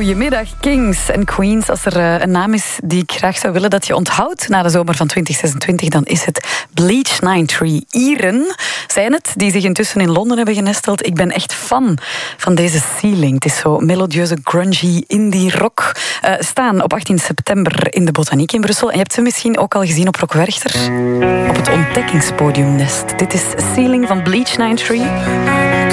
Goedemiddag, Kings en Queens. Als er een naam is die ik graag zou willen dat je onthoudt na de zomer van 2026, dan is het Bleach 93. Ieren zijn het, die zich intussen in Londen hebben genesteld. Ik ben echt fan van deze Ceiling. Het is zo melodieuze, grungy, indie rock. Staan op 18 september in de Botaniek in Brussel. En je hebt ze misschien ook al gezien op Rock Werchter. Op het ontdekkingspodium Nest. Dit is Ceiling van Bleach 93.